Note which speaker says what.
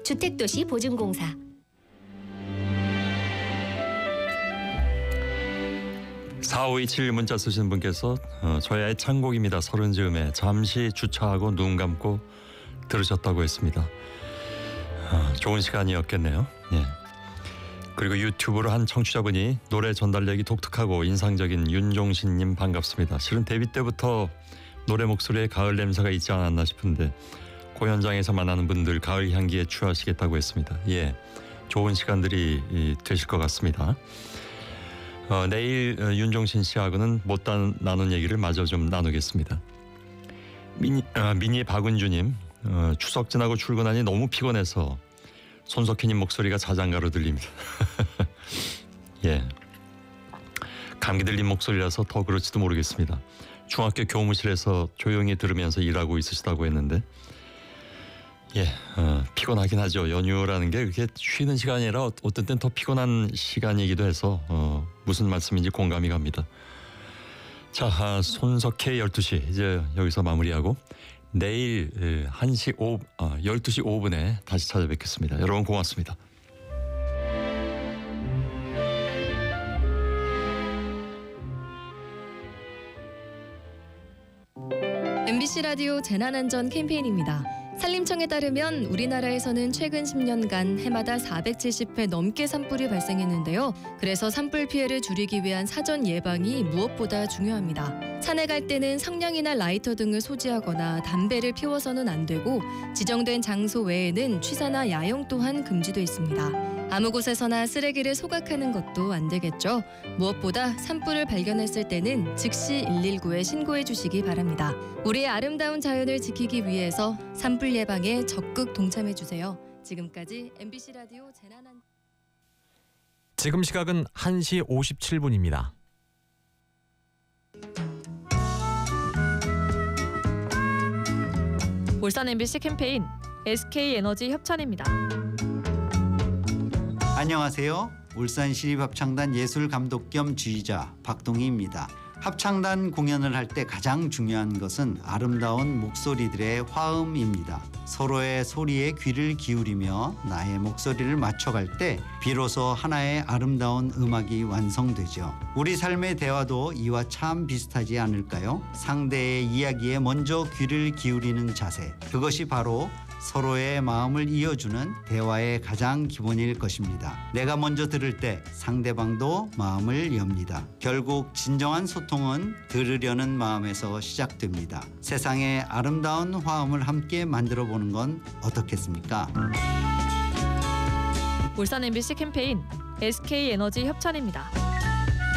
Speaker 1: 주택도시 보증공사.
Speaker 2: (4527) 문자 쓰신 분께서 저의 창곡입니다. 서른 즈음에 잠시 주차하고 눈 감고 들으셨다고 했습니다. 좋은 시간이었겠네요. 예. 그리고 유튜브로 한 청취자분이 노래 전달력이 독특하고 인상적인 윤종신님 반갑습니다. 실은 데뷔 때부터 노래 목소리에 가을 냄새가 있지 않았나 싶은데 공연장에서 만나는 분들 가을 향기에 취하시겠다고 했습니다. 예, 좋은 시간들이 되실 것 같습니다. 내일 윤종신 씨하고는 못 나눈 얘기를 마저 좀 나누겠습니다. 미니 박은주님, 추석 지나고 출근하니 너무 피곤해서 손석희님 목소리가 자장가로 들립니다. 예, 감기 들린 목소리라서 더 그럴지도 모르겠습니다. 중학교 교무실에서 조용히 들으면서 일하고 있으시다고 했는데 예, 피곤하긴 하죠. 연휴라는 게 그렇게 쉬는 시간이 아니라 어떤 땐 더 피곤한 시간이기도 해서 무슨 말씀인지 공감이 갑니다. 자, 손석희 12시 이제 여기서 마무리하고 내일 12시 5분에 다시 찾아뵙겠습니다. 여러분 고맙습니다.
Speaker 3: MBC 라디오 재난안전 캠페인입니다. 산림청에 따르면 우리나라에서는 최근 10년간 해마다 470회 넘게 산불이 발생했는데요. 그래서 산불 피해를 줄이기 위한 사전 예방이 무엇보다 중요합니다. 산에 갈 때는 성냥이나 라이터 등을 소지하거나 담배를 피워서는 안 되고 지정된 장소 외에는 취사나 야영 또한 금지돼 있습니다. 아무 곳에서나 쓰레기를 소각하는 것도 안 되겠죠. 무엇보다 산불을 발견했을 때는 즉시 119에 신고해 주시기 바랍니다. 우리의 아름다운 자연을 지키기 위해서 산불 예방에 적극 동참해 주세요. 지금까지 MBC 라디오 재난안
Speaker 4: 지금 시각은 1시 57분입니다.
Speaker 5: 울산 MBC 캠페인 SK에너지 협찬입니다.
Speaker 6: 안녕하세요. 울산시립합창단 예술감독 겸 지휘자 박동희입니다. 합창단 공연을 할 때 가장 중요한 것은 아름다운 목소리들의 화음입니다. 서로의 소리에 귀를 기울이며 나의 목소리를 맞춰갈 때 비로소 하나의 아름다운 음악이 완성되죠. 우리 삶의 대화도 이와 참 비슷하지 않을까요? 상대의 이야기에 먼저 귀를 기울이는 자세, 그것이 바로 서로의 마음을 이어주는 대화의 가장 기본일 것입니다. 내가 먼저 들을 때 상대방도 마음을 엽니다. 결국 진정한 소통은 들으려는 마음에서 시작됩니다. 세상의 아름다운 화음을 함께 만들어 보는 건 어떻겠습니까?
Speaker 5: 울산 MBC 캠페인 SK에너지 협찬입니다.